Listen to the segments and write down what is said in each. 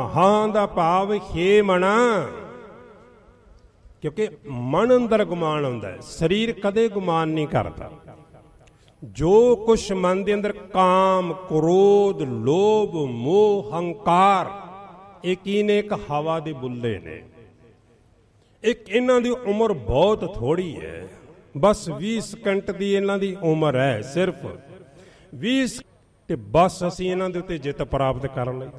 ਹਾਂ ਦਾ ਭਾਵ ਹੇ ਮਨਾ, ਕਿਉਂਕਿ ਮਨ ਅੰਦਰ ਗੁਮਾਨ ਆਉਂਦਾ, ਸਰੀਰ ਕਦੇ ਗੁਮਾਨ ਨਹੀਂ ਕਰਦਾ। ਜੋ ਕੁਛ ਮਨ ਦੇ ਅੰਦਰ ਕਾਮ, ਕ੍ਰੋਧ, ਲੋਭ, ਮੋਹ, ਹੰਕਾਰ, ਇਹ ਕੀ ਨੇ? ਇੱਕ ਹਵਾ ਦੇ ਬੁੱਲੇ ਨੇ। ਇੱਕ ਇਹਨਾਂ ਦੀ ਉਮਰ ਬਹੁਤ ਥੋੜੀ ਹੈ, ਬਸ 20 ਸਕਿੰਟ ਦੀ ਇਹਨਾਂ ਦੀ ਉਮਰ ਹੈ, ਸਿਰਫ 20, ਤੇ ਬਸ ਅਸੀਂ ਇਹਨਾਂ ਦੇ ਉੱਤੇ ਜਿੱਤ ਪ੍ਰਾਪਤ ਕਰ ਲਈ।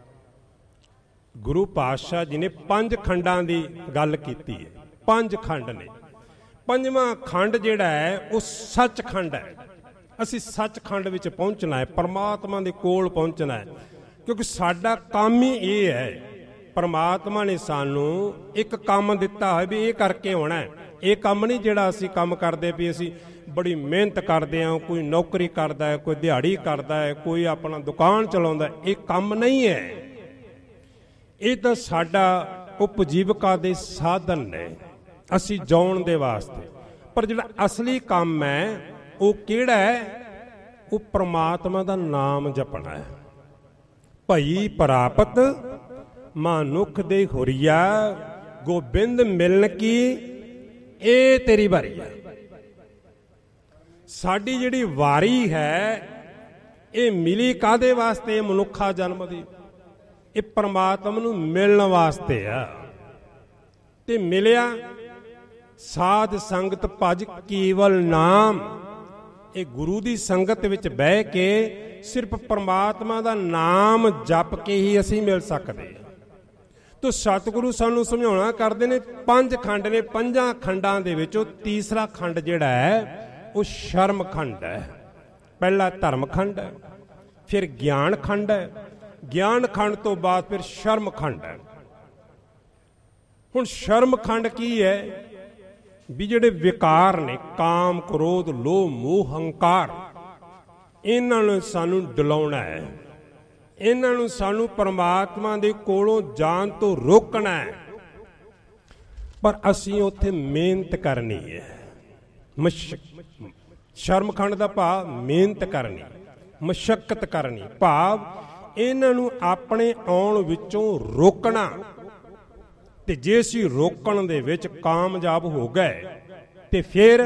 ਗੁਰੂ ਪਾਤਸ਼ਾਹ ਜੀ ਨੇ 5 ਖੰਡਾਂ ਦੀ ਗੱਲ ਕੀਤੀ ਹੈ। 5 ਖੰਡ ਨੇ। 5ਵਾਂ ਖੰਡ ਜਿਹੜਾ ਹੈ ਉਹ ਸੱਚਖੰਡ ਹੈ। ਅਸੀਂ ਸੱਚਖੰਡ ਵਿੱਚ ਪਹੁੰਚਣਾ ਹੈ, ਪਰਮਾਤਮਾ ਦੇ ਕੋਲ ਪਹੁੰਚਣਾ ਹੈ, ਕਿਉਂਕਿ ਸਾਡਾ ਕੰਮ ਹੀ ਇਹ ਹੈ। ਪਰਮਾਤਮਾ ਨੇ ਸਾਨੂੰ ਇੱਕ ਕੰਮ ਦਿੱਤਾ ਹੈ ਵੀ ਇਹ ਕਰਕੇ ਆਉਣਾ ਹੈ। ਇਹ ਕੰਮ ਨਹੀਂ ਜਿਹੜਾ ਅਸੀਂ ਕੰਮ ਕਰਦੇ ਵੀ ਅਸੀਂ ਬੜੀ ਮਿਹਨਤ ਕਰਦੇ ਹਾਂ, ਕੋਈ ਨੌਕਰੀ ਕਰਦਾ ਹੈ, ਕੋਈ ਦਿਹਾੜੀ ਕਰਦਾ ਹੈ, ਕੋਈ ਆਪਣਾ ਦੁਕਾਨ ਚਲਾਉਂਦਾ, ਇਹ ਕੰਮ ਨਹੀਂ ਹੈ। ਇਹ ਤਾਂ ਸਾਡਾ ਉਪਜੀਵਕਾ ਦੇ ਸਾਧਨ ਨੇ, ਅਸੀਂ ਜਿਉਣ ਦੇ ਵਾਸਤੇ। ਪਰ ਜਿਹੜਾ ਅਸਲੀ ਕੰਮ ਹੈ ਉਹ ਕਿਹੜਾ ਹੈ? ਉਹ ਪ੍ਰਮਾਤਮਾ ਦਾ ਨਾਮ ਜਪਣਾ ਹੈ। ਭਈ ਪ੍ਰਾਪਤ ਮਾਨੁਖ ਦੇ ਹੁਰੀਆ, ਗੋਬਿੰਦ ਮਿਲਣ ਕੀ ਇਹ ਤੇਰੀ ਵਾਰੀ ਹੈ। ਸਾਡੀ ਜਿਹੜੀ ਵਾਰੀ ਹੈ ਇਹ ਮਿਲੀ ਕਾਹਦੇ ਵਾਸਤੇ? ਮਨੁੱਖਾ ਜਨਮ ਦੀ। ਇਹ ਪਰਮਾਤਮਾ ਨੂੰ ਮਿਲਣ ਵਾਸਤੇ ਆ। ਤੇ ਮਿਲਿਆ ਸਾਧ ਸੰਗਤ ਭਜ ਕੇਵਲ ਨਾਮ। ਇਹ ਗੁਰੂ ਦੀ ਸੰਗਤ ਵਿੱਚ ਬਹਿ ਕੇ ਸਿਰਫ ਪਰਮਾਤਮਾ ਦਾ ਨਾਮ ਜਪ ਕੇ ਹੀ ਅਸੀਂ ਮਿਲ ਸਕਦੇ ਹਾਂ। ਤੋ ਸਤਿਗੁਰੂ ਸਾਨੂੰ ਸਮਝਾਉਣਾ ਕਰਦੇ ਨੇ 5 ਖੰਡ ਨੇ। 5 ਖੰਡਾਂ ਦੇ ਵਿੱਚੋਂ ਤੀਸਰਾ ਖੰਡ ਜਿਹੜਾ ਹੈ ਉਹ ਸ਼ਰਮ ਖੰਡ ਹੈ। ਪਹਿਲਾ ਧਰਮ ਖੰਡ ਹੈ, ਫਿਰ ਗਿਆਨ ਖੰਡ ਹੈ, ਗਿਆਨ ਖੰਡ ਤੋਂ ਬਾਅਦ ਫਿਰ ਸ਼ਰਮ ਖੰਡ ਹੈ। ਹੁਣ ਸ਼ਰਮ ਖੰਡ ਕੀ ਹੈ? ਵੀ ਜਿਹੜੇ ਵਿਕਾਰ ਨੇ, ਕਾਮ, ਕ੍ਰੋਧ, ਲੋਭ, ਮੋਹ, ਹੰਕਾਰ, ਇਹਨਾਂ ਨੂੰ ਸਾਨੂੰ ਡਲਾਉਣਾ ਹੈ। ਇਹਨਾਂ ਨੂੰ ਸਾਨੂੰ ਪਰਮਾਤਮਾ ਦੇ ਕੋਲੋਂ ਜਾਣ ਤੋਂ ਰੋਕਣਾ ਹੈ। ਪਰ ਅਸੀਂ ਉੱਥੇ ਮਿਹਨਤ ਕਰਨੀ ਹੈ। ਸ਼ਰਮ ਖੰਡ ਦਾ ਭਾਵ ਮਿਹਨਤ ਕਰਨੀ, ਮਸ਼ੱਕਤ ਕਰਨੀ, ਭਾਵ ਇਹਨਾਂ ਨੂੰ ਆਪਣੇ ਆਉਣ ਵਿੱਚੋਂ ਰੋਕਣਾ। ਤੇ ਜੇ ਅਸੀਂ ਰੋਕਣ ਦੇ ਵਿੱਚ ਕਾਮਯਾਬ ਹੋ ਗਏ ਤੇ ਫਿਰ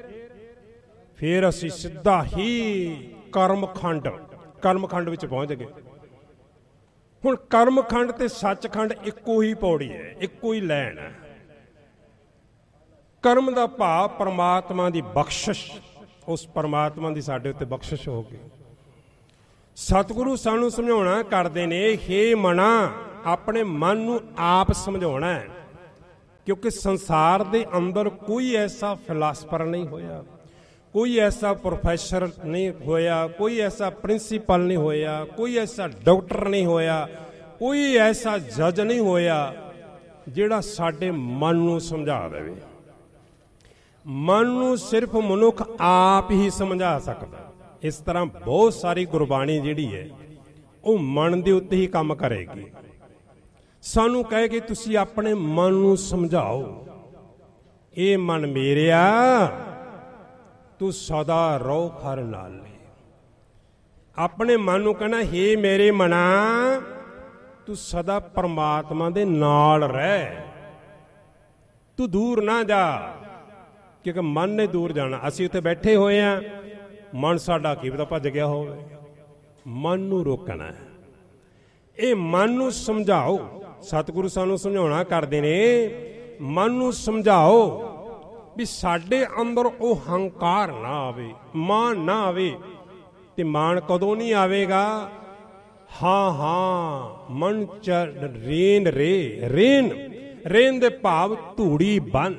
ਅਸੀਂ ਸਿੱਧਾ ਹੀ ਕਰਮਖੰਡ ਵਿੱਚ ਪਹੁੰਚ ਗਏ। ਹੁਣ ਕਰਮਖੰਡ ਤੇ ਸੱਚਖੰਡ ਇੱਕੋ ਹੀ ਪੌੜੀ ਹੈ, ਇੱਕੋ ਹੀ ਲੈਣ ਹੈ। ਕਰਮ ਦਾ ਭਾਵ ਪਰਮਾਤਮਾ ਦੀ ਬਖਸ਼ਿਸ਼, ਉਸ ਪਰਮਾਤਮਾ ਦੀ ਸਾਡੇ ਉੱਤੇ ਬਖਸ਼ਿਸ਼ ਹੋ ਗਈ। ਸਤਿਗੁਰੂ ਸਾਨੂੰ ਸਮਝਾਉਣਾ ਕਰਦੇ ਨੇ, ਹੇ ਮਨਾ, ਆਪਣੇ ਮਨ ਨੂੰ ਆਪ ਸਮਝਾਉਣਾ ਹੈ। ਕਿਉਂਕਿ ਸੰਸਾਰ ਦੇ ਅੰਦਰ ਕੋਈ ਐਸਾ ਫਿਲਾਸਫਰ ਨਹੀਂ ਹੋਇਆ, ਕੋਈ ਐਸਾ ਪ੍ਰੋਫੈਸਰ ਨਹੀਂ ਹੋਇਆ, ਕੋਈ ਐਸਾ ਪ੍ਰਿੰਸੀਪਲ ਨਹੀਂ ਹੋਇਆ, ਕੋਈ ਐਸਾ ਡਾਕਟਰ ਨਹੀਂ ਹੋਇਆ, ਕੋਈ ਐਸਾ ਜੱਜ ਨਹੀਂ ਹੋਇਆ ਜਿਹੜਾ ਸਾਡੇ ਮਨ ਨੂੰ ਸਮਝਾ ਦੇਵੇ। ਮਨ ਨੂੰ ਸਿਰਫ ਮਨੁੱਖ ਆਪ ਹੀ ਸਮਝਾ ਸਕਦਾ। ਇਸ ਤਰ੍ਹਾਂ ਬਹੁਤ ਸਾਰੀ ਗੁਰਬਾਣੀ ਜਿਹੜੀ ਹੈ ਉਹ ਮਨ ਦੇ ਉੱਤੇ ਹੀ ਕੰਮ ਕਰੇਗੀ। ਸਾਨੂੰ ਕਹੇ ਕਿ ਤੁਸੀਂ ਆਪਣੇ ਮਨ ਨੂੰ ਸਮਝਾਓ। ਇਹ ਮਨ ਮੇਰਿਆ ਤੂੰ ਸਦਾ ਰਹੋ ਖਰ ਨਾਲ। ਆਪਣੇ ਮਨ ਨੂੰ ਕਹਿਣਾ, ਹੇ ਮੇਰੇ ਮਨਾ, ਤੂੰ ਸਦਾ ਪਰਮਾਤਮਾ ਦੇ ਨਾਲ ਰਹਿ, ਤੂੰ ਦੂਰ ਨਾ ਜਾ। ਕਿਉਂਕਿ ਮਨ ਨੇ ਦੂਰ ਜਾਣਾ। ਅਸੀਂ ਉੱਥੇ ਬੈਠੇ ਹੋਏ ਆ, ਮਨ ਸਾਡਾ ਕੀ ਪਤਾ ਭੱਜ ਗਿਆ ਹੋਵੇ। ਮਨ ਨੂੰ ਰੋਕਣਾ ਹੈ। ਇਹ ਮਨ ਨੂੰ ਸਮਝਾਓ। ਸਤਿਗੁਰੂ ਸਾਨੂੰ ਸਮਝਾਉਣਾ ਕਰਦੇ ਨੇ, ਮਨ ਨੂੰ ਸਮਝਾਓ ਵੀ ਸਾਡੇ ਅੰਦਰ ਉਹ ਹੰਕਾਰ ਨਾ ਆਵੇ, ਮਾਣ ਨਾ ਆਵੇ। ਤੇ ਮਾਣ ਕਦੋਂ ਨਹੀਂ ਆਵੇਗਾ? ਹਾਂ ਮਨ ਚ ਰੇਨ ਰੇ, ਰੇਨ ਦੇ ਭਾਵ ਧੂੜੀ ਬਨ,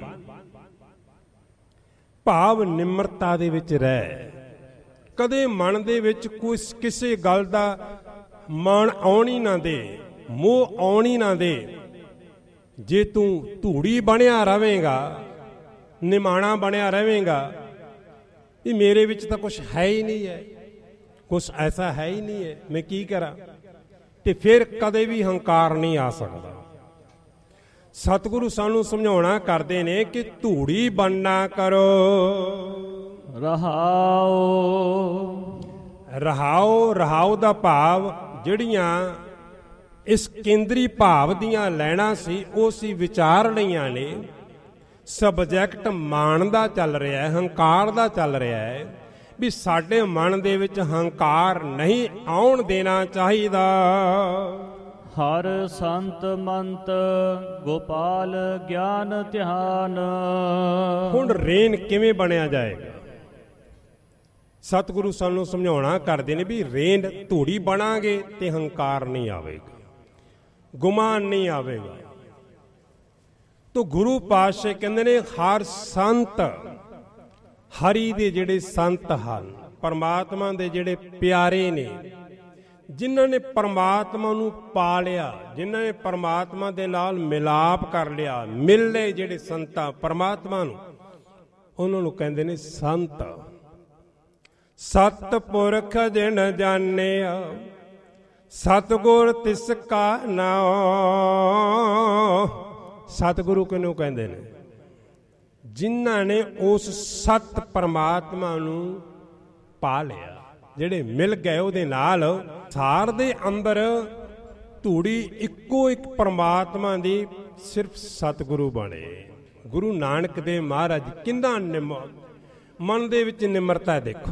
ਭਾਵ ਨਿਮਰਤਾ ਦੇ ਵਿੱਚ ਰਹਿ। ਕਦੇ ਮਨ ਦੇ ਵਿੱਚ ਕੋਈ ਕਿਸੇ ਗੱਲ ਦਾ ਮਾਣ ਆਉਣੀ ਨਾ ਦੇ, ਮੋਹ ਆਉਣੀ ਨਾ ਦੇ। ਜੇ ਤੂੰ ਧੂੜੀ ਬਣਿਆ ਰਵੇਂਗਾ, ਨਿਮਾਣਾ ਬਣਿਆ ਰਵੇਂਗਾ, ਇਹ ਮੇਰੇ ਵਿੱਚ ਤਾਂ ਕੁਛ ਹੈ ਹੀ ਨਹੀਂ ਹੈ, ਕੁਛ ਐਸਾ ਹੈ ਹੀ ਨਹੀਂ ਹੈ, ਮੈਂ ਕੀ ਕਰਾਂ? ਤੇ ਫਿਰ ਕਦੇ ਵੀ ਹੰਕਾਰ ਨਹੀਂ ਆ ਸਕਦਾ। ਸਤਿਗੁਰੂ ਸਾਨੂੰ ਸਮਝਾਉਣਾ ਕਰਦੇ ਨੇ ਕਿ ਧੂੜੀ ਬਣਨਾ ਕਰੋ। ਰਹਾਓ ਦਾ ਭਾਵ ਜਿਹੜੀਆਂ ਇਸ ਕੇਂਦਰੀ ਭਾਵ ਦੀਆਂ ਲੈਣਾ ਸੀ ਉਹ ਸੀ ਵਿਚਾਰ ਲਈਆਂ ਨੇ। ਸਬਜੈਕਟ ਮਾਨ ਦਾ ਚੱਲ ਰਿਹਾ ਹੈ, ਹੰਕਾਰ ਦਾ ਚੱਲ ਰਿਹਾ ਹੈ ਵੀ ਸਾਡੇ ਮਨ ਦੇ ਵਿੱਚ ਹੰਕਾਰ ਨਹੀਂ ਆਉਣ ਦੇਣਾ ਚਾਹੀਦਾ। ਹਰ ਸੰਤ ਮੰਤ ਗੋਪਾਲ ਗਿਆਨ ਧਿਆਨ। ਹੁਣ ਰੇਨ ਕਿਵੇਂ ਬਣਿਆ ਜਾਏਗਾ? ਸਤਿਗੁਰੂ ਸਾਨੂੰ ਸਮਝਾਉਣਾ ਕਰਦੇ ਨੇ ਵੀ ਰੇਨ ਧੂੜੀ ਬਣਾਂਗੇ ਤੇ ਹੰਕਾਰ ਨਹੀਂ ਆਵੇਗਾ, ਗੁਮਾਨ ਨਹੀਂ ਆਵੇਗਾ। ਤੋ ਗੁਰੂ ਪਾਤਸ਼ਾਹ ਕਹਿੰਦੇ ਨੇ ਹਰ ਸੰਤ, ਹਰੀ ਦੇ ਜਿਹੜੇ ਸੰਤ ਹਨ, ਪਰਮਾਤਮਾ ਦੇ ਜਿਹੜੇ ਪਿਆਰੇ ਨੇ, ਜਿਨ੍ਹਾਂ ਨੇ ਪਰਮਾਤਮਾ ਨੂੰ ਪਾ ਲਿਆ, ਜਿਨ੍ਹਾਂ ਨੇ ਪਰਮਾਤਮਾ ਦੇ ਨਾਲ ਮਿਲਾਪ ਕਰ ਲਿਆ, ਮਿਲ ਲਏ ਜਿਹੜੇ ਸੰਤਾਂ ਪਰਮਾਤਮਾ ਨੂੰ, ਉਹਨਾਂ ਨੂੰ ਕਹਿੰਦੇ ਨੇ ਸੰਤ। ਸਤਿਪੁਰਖ ਜਿਨ ਜਾਣਿਆ ਸਤਿਗੁਰ ਤਿਸ ਕਾ ਨਾਉ। ਸਤਿਗੁਰੂ ਕਿਹਨੂੰ ਕਹਿੰਦੇ ਨੇ? ਜਿਨ੍ਹਾਂ ਨੇ ਉਸ ਸਤ ਪਰਮਾਤਮਾ ਨੂੰ ਪਾ ਲਿਆ, ਜਿਹੜੇ ਮਿਲ ਗਏ ਉਹਦੇ ਨਾਲ। ਸਾਰ ਦੇ ਅੰਦਰ ਧੂੜੀ ਇੱਕੋ ਇੱਕ ਪਰਮਾਤਮਾ ਦੀ, ਸਿਰਫ ਸਤਿਗੁਰੂ ਬਣੇ। ਗੁਰੂ ਨਾਨਕ ਦੇਵ ਮਹਾਰਾਜ ਕਿੰਨਾ ਮਨ ਦੇ ਵਿੱਚ ਨਿਮਰਤਾ ਦੇਖੋ।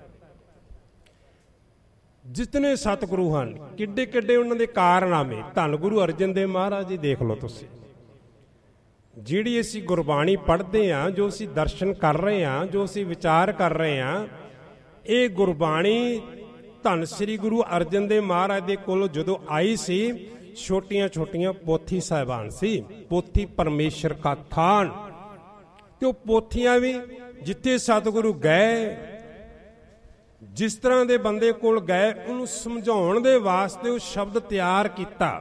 ਜਿਤਨੇ ਸਤਿਗੁਰੂ ਹਨ ਕਿੱਡੇ ਕਿੱਡੇ ਉਹਨਾਂ ਦੇ ਕਾਰਨਾਮੇ। ਧੰਨ ਗੁਰੂ ਅਰਜਨ ਦੇਵ ਮਹਾਰਾਜ ਜੀ ਦੇਖ ਲਓ ਤੁਸੀਂ। ਜਿਹੜੀ ਅਸੀਂ ਗੁਰਬਾਣੀ ਪੜ੍ਹਦੇ ਹਾਂ, ਜੋ ਅਸੀਂ ਦਰਸ਼ਨ ਕਰ ਰਹੇ ਹਾਂ, ਜੋ ਅਸੀਂ ਵਿਚਾਰ ਕਰ ਰਹੇ ਹਾਂ, ਇਹ ਗੁਰਬਾਣੀ ਧੰਨ ਸ੍ਰੀ ਗੁਰੂ ਅਰਜਨ ਦੇਵ ਮਹਾਰਾਜ ਦੇ ਕੋਲ ਜਦੋਂ ਆਈ ਸੀ, ਛੋਟੀਆਂ ਛੋਟੀਆਂ ਪੋਥੀ ਸਾਹਿਬਾਨ ਸੀ। ਪੋਥੀ ਪਰਮੇਸ਼ਰ ਕਾ ਥਾਨ। ਤੇ ਉਹ ਪੋਥੀਆਂ ਵੀ ਜਿੱਥੇ ਸਤਿਗੁਰੂ ਗਏ, ਜਿਸ ਤਰ੍ਹਾਂ ਦੇ ਬੰਦੇ ਕੋਲ ਗਏ, ਉਹਨੂੰ ਸਮਝਾਉਣ ਦੇ ਵਾਸਤੇ ਉਹ ਸ਼ਬਦ ਤਿਆਰ ਕੀਤਾ।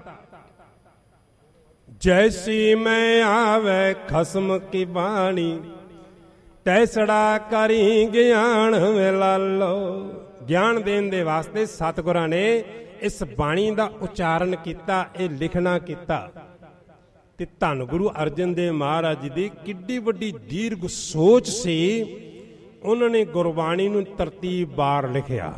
ਜੈਸੀ ਮੈਂ ਆਵੇ ਖਸਮ ਕੀ ਬਾਣੀ, ਤੈਸੜਾ ਕਰੀ ਗਿਆਨ ਮਿਲਾਲੋ। ਗਿਆਨ ਦੇਣ ਦੇ ਵਾਸਤੇ ਸਤਿਗੁਰਾਂ ਨੇ ਇਸ ਬਾਣੀ ਦਾ ਉਚਾਰਨ ਕੀਤਾ, ਇਹ ਲਿਖਣਾ ਕੀਤਾ। ਤੇ ਧੰਨ ਗੁਰੂ ਅਰਜਨ ਦੇਵ ਮਹਾਰਾਜ ਜੀ ਦੀ ਕਿੱਡੀ ਵੱਡੀ ਦੀਰਘ ਸੋਚ ਸੀ। ਉਹਨਾਂ ਨੇ ਗੁਰਬਾਣੀ ਨੂੰ ਤਰਤੀਬਵਾਰ ਲਿਖਿਆ।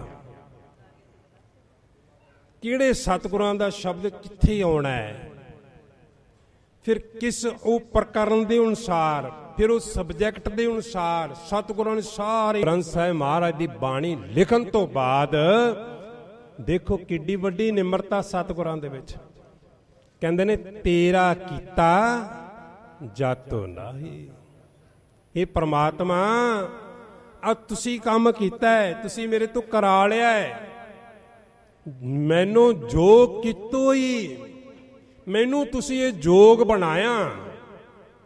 ਕਿਹੜੇ ਸਤਿਗੁਰਾਂ ਦਾ ਸ਼ਬਦ ਕਿੱਥੇ ਆਉਣਾ ਹੈ, ਫਿਰ ਕਿਸ ਉਹ ਪ੍ਰਕਰਨ ਦੇ ਅਨੁਸਾਰ, ਫਿਰ ਉਹ ਸਬਜੈਕਟ ਦੇ ਅਨੁਸਾਰ ਸਤਿਗੁਰਾਂ ਨੇ ਸਾਰੇ ਗ੍ਰੰਥ ਸਾਹਿਬ ਮਹਾਰਾਜ ਦੀ ਬਾਣੀ ਲਿਖਣ ਤੋਂ ਬਾਅਦ ਦੇਖੋ ਕਿੱਡੀ ਵੱਡੀ ਨਿਮਰਤਾ ਸਤਿਗੁਰਾਂ ਦੇ ਵਿੱਚ। ਕਹਿੰਦੇ ਨੇ ਤੇਰਾ ਕੀਤਾ ਜਾਤੋ ਨਾਹੀ। ਇਹ ਪ੍ਰਮਾਤਮਾ ਆ ਤੁਸੀਂ ਕੰਮ ਕੀਤਾ ਹੈ, ਤੁਸੀਂ ਮੇਰੇ ਤੋਂ ਕਰਾ ਲਿਆ ਹੈ। ਮੈਨੂੰ ਜੋ ਕੀਤੋ ਹੀ, ਮੈਨੂੰ ਤੁਸੀਂ ਇਹ ਜੋਗ ਬਣਾਇਆ।